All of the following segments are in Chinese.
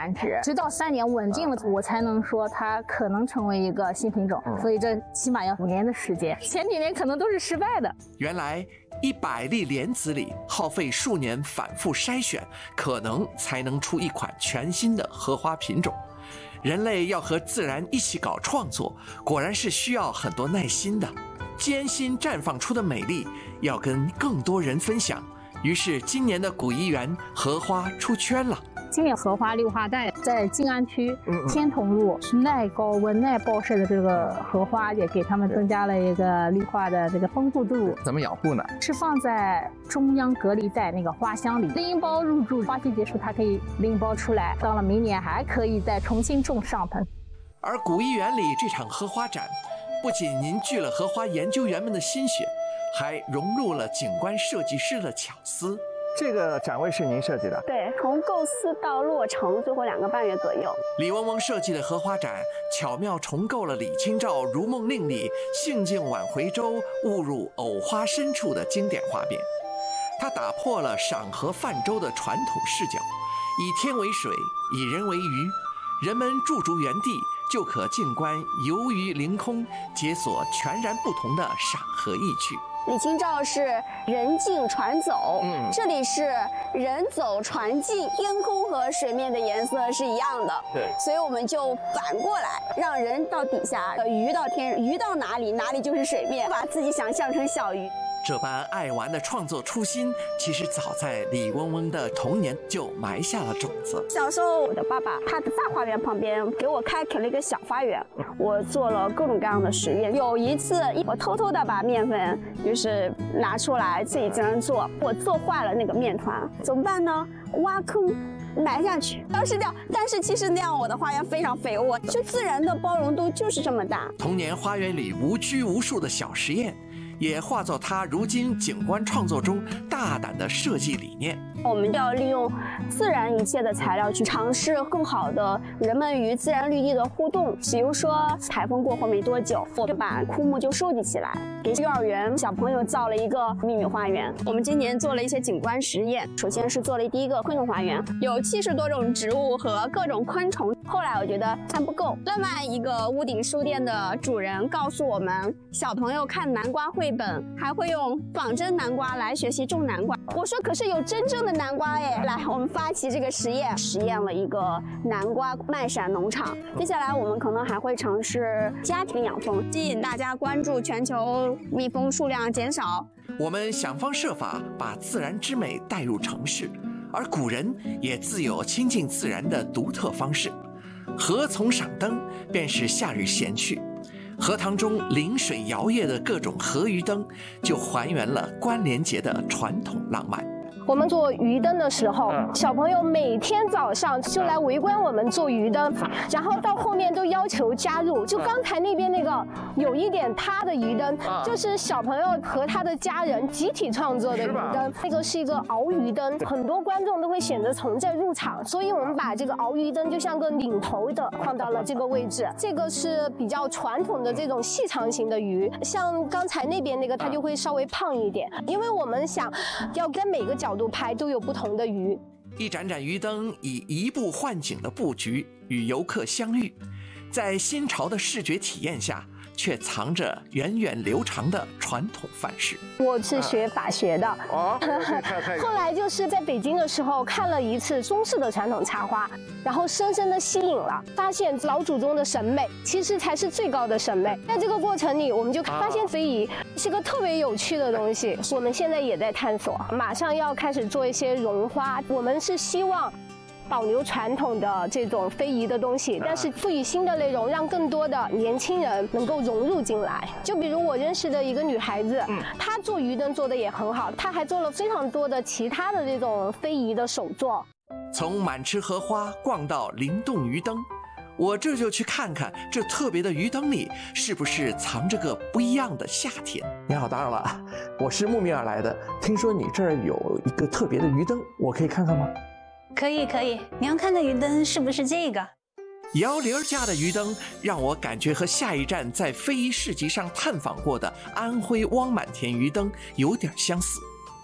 繁殖，直到3年稳定了，我才能说它可能成为一个新品种。所以这起码要5年的时间，前几年可能都是失败的。 原来100粒莲子里耗费数年反复筛选，可能才能出一款全新的荷花品种。人类要和自然一起搞创作，果然是需要很多耐心的。艰辛绽放出的美丽，要跟更多人分享。于是今年的古怡园荷花出圈了。 今年荷花绿化带在静安区天童路，耐高温耐暴晒的这个荷花也给它们增加了一个绿化的这个丰富度。 怎么养护呢？ 是放在中央隔离带那个花箱里，拎包入住，花期结束它可以拎包出来，到了明年还可以再重新种上盆。 而古怡园里这场荷花展，不仅凝聚了荷花研究员们的心血，还融入了景观设计师的巧思。 这个展位是您设计的？ 对，从构思到落成，最后2个半月左右。 李嗡嗡设计的荷花展，巧妙重构了李清照《如梦令》里“兴尽晚回舟，误入藕花深处”的经典画面。它打破了赏荷泛舟的传统视角，以天为水，以人为鱼，人们驻足原地就可静观游鱼凌空，解锁全然不同的赏荷意趣。 李清照是人进船走，这里是人走船进，天空和水面的颜色是一样的，对，所以我们就反过来，让人到底下，鱼到天，鱼到哪里，哪里就是水面，把自己想象成小鱼。 这般爱玩的创作初心，其实早在李嗡嗡的童年就埋下了种子。 小时候，我的爸爸他的大花园旁边给我开垦了一个小花园，我做了各种各样的实验。有一次，我偷偷的把面粉就是拿出来自己这样做，我做坏了那个面团，怎么办呢？挖坑埋下去，当时掉。但是其实那样我的花园非常肥沃，就自然的包容度就是这么大。 童年花园里无拘无束的小实验，也化作他如今景观创作中大胆的设计理念。 我们要利用自然一切的材料去尝试更好的人们与自然绿地的互动。比如说台风过后没多久，我就把枯木就收集起来，给幼儿园小朋友造了一个秘密花园。我们今年做了一些景观实验，首先是做了第一个昆虫花园，有70多种植物和各种昆虫。后来我觉得还不够，另外一个屋顶书店的主人告诉我们，小朋友看南瓜绘本还会用仿真南瓜来学习种南瓜。我说可是有真正的南瓜哎！来，我们发起这个实验了一个南瓜麦闪农场。接下来我们可能还会尝试家庭养蜂，吸引大家关注全球蜜蜂数量减少。 我们想方设法把自然之美带入城市，而古人也自有亲近自然的独特方式。荷丛赏灯便是夏日闲趣，荷塘中临水摇曳的各种荷鱼灯，就还原了关联节的传统浪漫。 我们做鱼灯的时候，小朋友每天早上就来围观我们做鱼灯，然后到后面都要求加入。就刚才那边那个有一点他的鱼灯，就是小朋友和他的家人集体创作的鱼灯。那个是一个鳌鱼灯，很多观众都会选择从这入场，所以我们把这个鳌鱼灯就像个领头的放到了这个位置。这个是比较传统的这种细长型的鱼，像刚才那边那个它就会稍微胖一点，因为我们想要跟每个角度拍都有不同的鱼。 一盏盏鱼灯以移步换景的布局与游客相遇，在新潮的视觉体验下，却藏着源远流长的传统范式。 我是学法学的，后来就是在北京的时候看了一次中式的传统插花，然后深深的吸引了，发现老祖宗的审美其实才是最高的审美。在这个过程里，我们就发现非遗是个特别有趣的东西。我们现在也在探索，马上要开始做一些绒花。我们是希望保留传统的这种非遗的东西，但是赋予新的内容，让更多的年轻人能够融入进来。就比如我认识的一个女孩子，她做鱼灯做的也很好，她还做了非常多的其他的这种非遗的手作。 从满池荷花逛到灵动鱼灯，我这就去看看这特别的鱼灯里是不是藏着个不一样的夏天。 你好，打扰了，我是慕名而来的，听说你这儿有一个特别的鱼灯，我可以看看吗？ 可以，你要看的鱼灯是不是这个？ 姚玲家的鱼灯让我感觉和下一站在非遗市集上探访过的安徽汪满田鱼灯有点相似。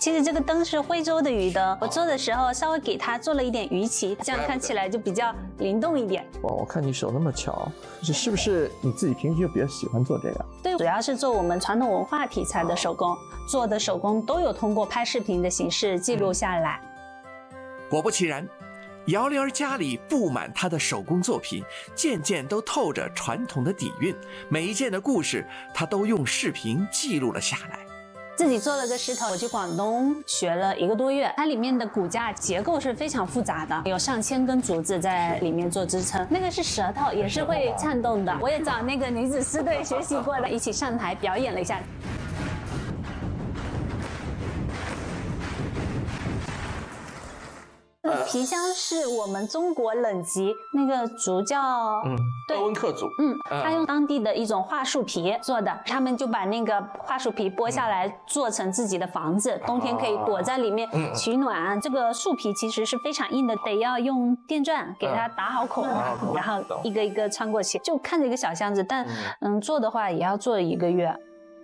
其实这个灯是徽州的鱼灯，我做的时候稍微给它做了一点鱼鳍，这样看起来就比较灵动一点。 哇，我看你手那么巧，这是不是你自己平时就比较喜欢做这个？ 对，主要是做我们传统文化题材的手工，做的手工都有通过拍视频的形式记录下来。 果不其然，姚莲儿家里布满她的手工作品，件件都透着传统的底蕴，每一件的故事，她都用视频记录了下来。 自己做了个狮头，我去广东学了1个多月，它里面的骨架结构是非常复杂的，有上千根竹子在里面做支撑。那个是舌头，也是会颤动的。我也找那个女子狮队学习过的，一起上台表演了一下。皮箱是我们中国冷极那个竹叫鄂温克族， 他用当地的一种桦树皮做的，他们就把那个桦树皮剥下来做成自己的房子，冬天可以躲在里面取暖。这个树皮其实是非常硬的，得要用电钻给它打好孔，然后一个一个穿过去，就看着一个小箱子，但做的话也要做1个月。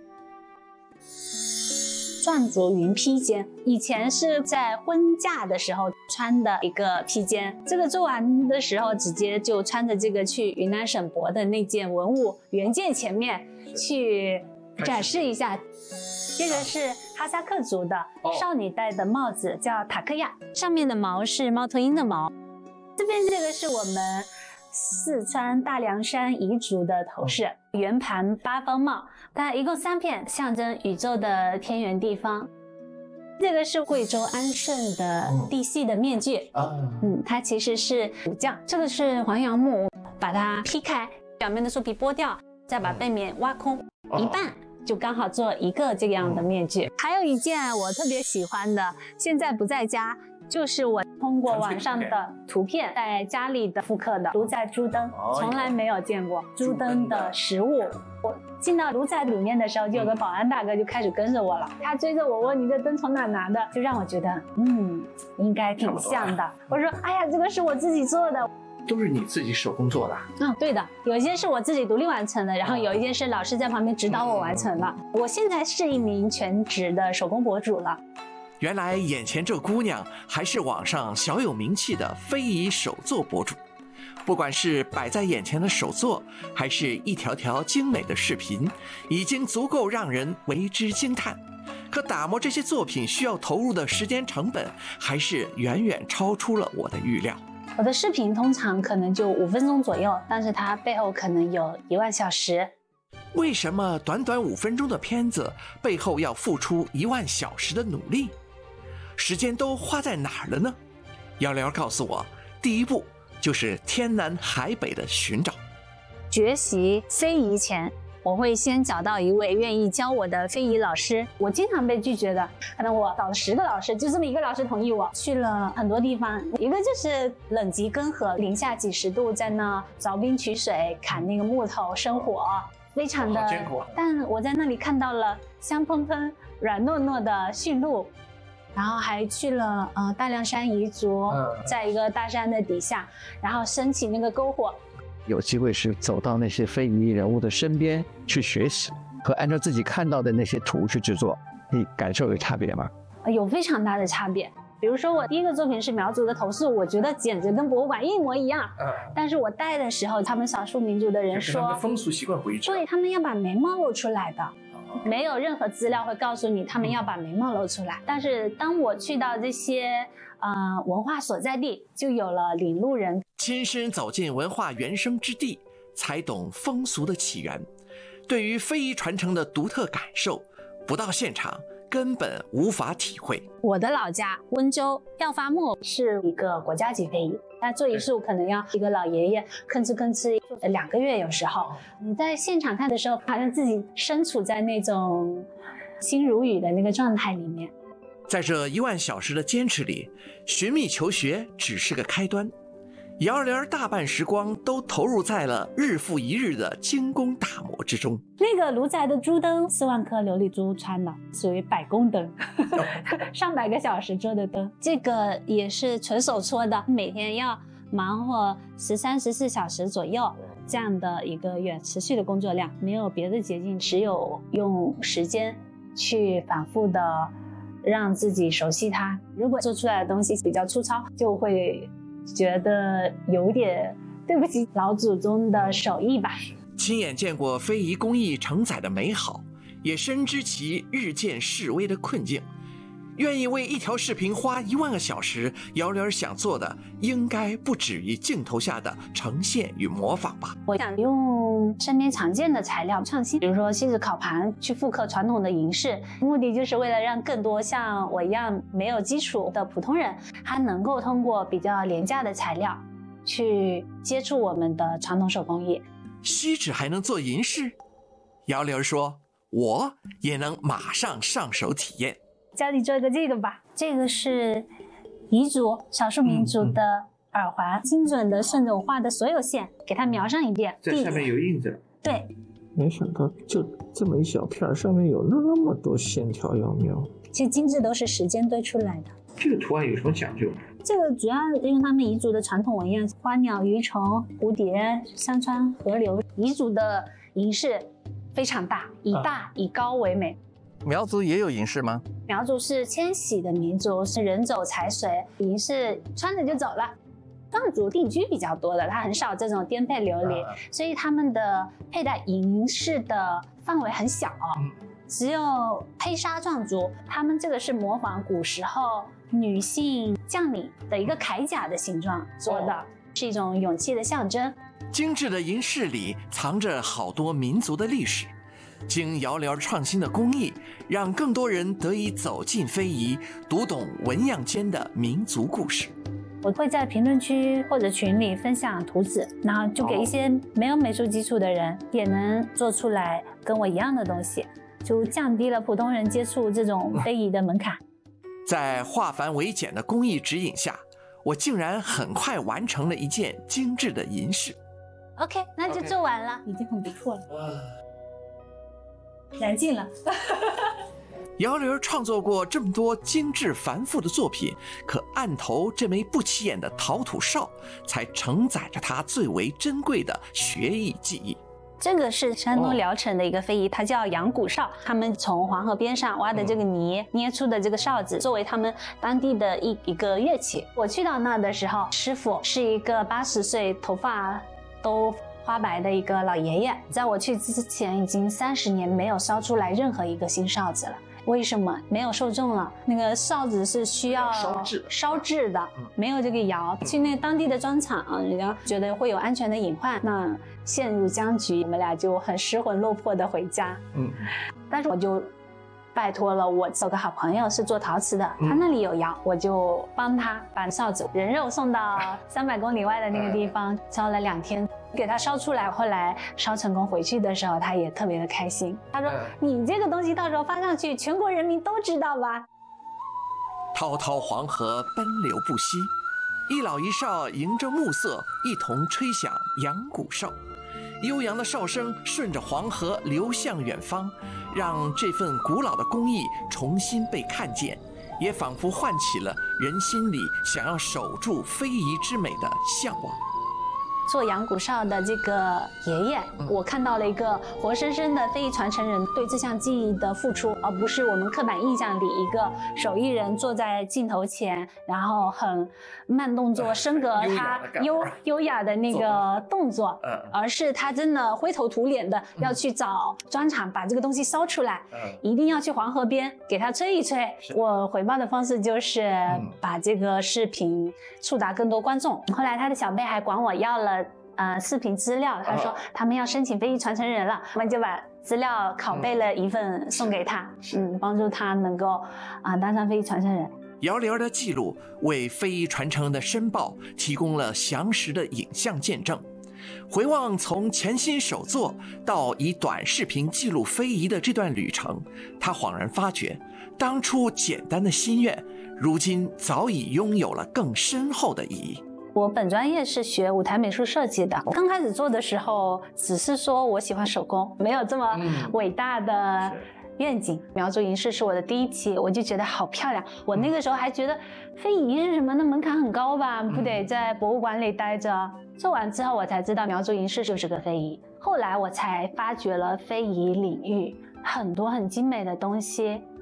篆竹云披肩，以前是在婚嫁的时候穿的一个披肩，这个做完的时候直接就穿着这个去云南省博的那件文物原件前面去展示一下。这个是哈萨克族的少女戴的帽子，叫塔克亚，上面的毛是猫头鹰的毛。这边这个是我们四川大凉山彝族的头饰，圆盘8方帽，它一共3片，象征宇宙的天圆地方。这个是贵州安顺的地系的面具，它其实是武将。这个是黄杨木，把它劈开，表面的树皮剥掉，再把背面挖空一半，就刚好做一个这样的面具。还有一件我特别喜欢的，现在不在家，就是我通过网上的图片在家里的复刻的卢仔猪灯，从来没有见过猪灯的实物。我进到卢仔里面的时候，就有个保安大哥就开始跟着我了，他追着我问你这灯从哪拿的，就让我觉得应该挺像的。我说哎呀，这个是我自己做的。 都是你自己手工做的？ 对的，有一些是我自己独立完成的，然后有一些是老师在旁边指导我完成了。我现在是一名全职的手工博主了。 原来眼前这姑娘还是网上小有名气的非遗手作博主，不管是摆在眼前的手作，还是一条条精美的视频，已经足够让人为之惊叹。可打磨这些作品需要投入的时间成本，还是远远超出了我的预料。 我的视频通常可能就5分钟左右，但是它背后可能有1万小时。 为什么短短5分钟的片子背后要付出1万小时的努力？时间都花在哪儿了呢？姚聊告诉我，第一步就是天南海北的寻找。 学习非遗前，我会先找到一位愿意教我的非遗老师。我经常被拒绝的，可能我找了10个老师，就这么1个老师同意我。去了很多地方，一个就是冷极根河，零下几10度，在那凿冰取水，砍那个木头生火，非常的艰苦。但我在那里看到了香喷喷、软糯糯的驯鹿。然后还去了大凉山彝族，在一个大山的底下，然后升起那个篝火。 有机会是走到那些非遗人物的身边去学习，和按照自己看到的那些图去制作，你感受有差别吗？ 有非常大的差别。比如说我第一个作品是苗族的头饰，我觉得简直跟博物馆一模一样。但是我戴的时候，他们少数民族的人说， 他们的风俗习惯不一致。 对，他们要把眉毛露出来的。没有任何资料会告诉你他们要把眉毛露出来，但是当我去到这些文化所在地，就有了领路人， 亲身走进文化原生之地，才懂风俗的起源。对于非遗传承的独特感受，不到现场根本无法体会。 我的老家温州吊发木是一个国家级非遗，他做一束可能要一个老爷爷吭哧吭哧2个月，有时候你在现场看的时候，好像自己身处在那种心如雨的那个状态里面。 在这1万小时的坚持里，寻觅求学只是个开端。姚莲大半时光都投入在了日复一日的精工打磨之中。 那个卢仔的猪灯4万颗琉璃珠穿的，属于百工灯，上百个小时做的灯，这个也是纯手搓的，每天要忙活13、14小时左右，这样的一个远持续的工作量，没有别的捷径，只有用时间去反复的让自己熟悉它。如果做出来的东西比较粗糙，就会觉得有点对不起老祖宗的手艺吧。 亲眼见过非遗工艺承载的美好，也深知其日渐式微的困境。愿意为一条视频花1万个小时，姚玲想做的应该不止于镜头下的呈现与模仿吧。 我想用身边常见的材料创新，比如说锡纸烤盘，去复刻传统的银饰，目的就是为了让更多像我一样没有基础的普通人，他能够通过比较廉价的材料去接触我们的传统手工艺。 锡纸还能做银饰？姚玲说，我也能马上上手体验。 教你做一个这个吧，这个是彝族少数民族的耳环，精准的顺着我画的所有线给它描上一遍。 在上面有印子。 对， 没想到就这么一小片，上面有那么多线条要描。 其实精致都是时间堆出来的。 这个图案有什么讲究？ 这个主要用他们彝族的传统纹样，花鸟鱼虫、蝴蝶、山川、河流。彝族的银饰非常大，以大以高为美。 苗族也有银饰吗？ 苗族是迁徙的民族，是人走财随，银饰穿着就走了。藏族定居比较多的，它很少这种颠沛流离，所以他们的佩戴银饰的范围很小，只有黑沙藏族，他们这个是模仿古时候女性将领的一个铠甲的形状做的，是一种勇气的象征。 精致的银饰里藏着好多民族的历史。经姚玲创新的工艺，让更多人得以走进非遗，读懂纹样间的民族故事。 我会在评论区或者群里分享图纸，然后就给一些没有美术基础的人也能做出来跟我一样的东西，就降低了普通人接触这种非遗的门槛。 在化繁为简的工艺指引下，我竟然很快完成了一件精致的银饰。 OK， 那就做完了，已经很不错了。燃尽了。 姚玲创作过这么多精致繁复的作品，可案头这枚不起眼的陶土哨，才承载着她最为珍贵的学艺技艺。 这个是山东聊城的一个非遗，它叫阳谷哨。他们从黄河边上挖的这个泥，捏出的这个哨子，作为他们当地的一个乐器。我去到那的时候，师傅是一个80岁，头发都花白的一个老爷爷，在我去之前已经30年没有烧出来任何一个新哨子了。为什么？没有受众了。那个哨子是需要烧制的，没有这个窑。去那当地的砖厂，人家觉得会有安全的隐患，那陷入僵局，我们俩就很失魂落魄的回家。但是我就拜托了我有个好朋友是做陶瓷的，他那里有窑，我就帮他把哨子人肉送到300公里外的那个地方，烧了2天。给他烧出来，后来烧成功回去的时候，他也特别的开心。他说：“你这个东西到时候发上去，全国人民都知道吧？” 滔滔黄河奔流不息，一老一少迎着暮色，一同吹响阳谷哨。悠扬的哨声顺着黄河流向远方，让这份古老的工艺重新被看见，也仿佛唤起了人心里想要守住非遗之美的向往。 做阳谷哨的这个爷爷，我看到了一个活生生的非遗传承人对这项技艺的付出，而不是我们刻板印象里一个手艺人坐在镜头前，然后很慢动作升格他优雅的那个动作，而是他真的灰头土脸的要去找砖厂把这个东西烧出来，一定要去黄河边给他吹一吹。我回报的方式就是把这个视频触达更多观众。后来他的小辈还管我要了视频资料，他说他们要申请非遗传承人了，我们就把资料拷贝了一份送给他，帮助他能够当上非遗传承人。 姚玲的记录为非遗传承的申报提供了详实的影像见证。回望从潜心手作到以短视频记录非遗的这段旅程，他恍然发觉，当初简单的心愿，如今早已拥有了更深厚的意义。 我本专业是学舞台美术设计的，刚开始做的时候只是说我喜欢手工，没有这么伟大的愿景。苗族银饰是我的第一期，我就觉得好漂亮。我那个时候还觉得非遗是什么的门槛很高吧，不得在博物馆里待着。做完之后我才知道苗族银饰就是个非遗，后来我才发掘了非遗领域很多很精美的东西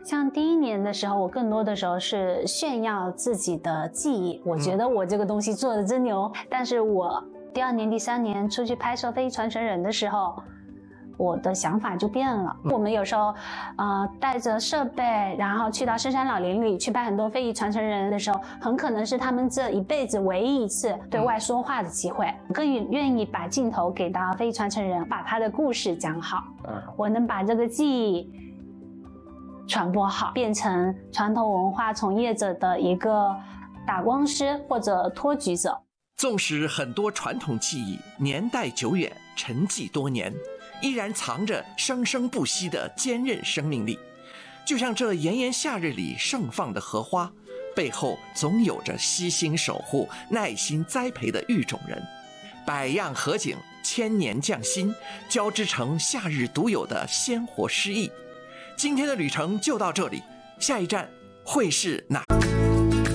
像第1年的时候，我更多的时候是炫耀自己的技艺，我觉得我这个东西做的真牛。但是我第2年、第3年出去拍摄非遗传承人的时候，我的想法就变了。我们有时候，带着设备，然后去到深山老林里去拍很多非遗传承人的时候，很可能是他们这一辈子唯一一次对外说话的机会。更愿意把镜头给到非遗传承人，把他的故事讲好。我能把这个技艺传播好，变成传统文化从业者的一个打光师或者托举者。 纵使很多传统技艺年代久远，沉寂多年，依然藏着生生不息的坚韧生命力。就像这炎炎夏日里盛放的荷花，背后总有着悉心守护、耐心栽培的育种人。百样荷景，千年匠心，交织成夏日独有的鲜活诗意。今天的旅程就到这里，下一站会是哪？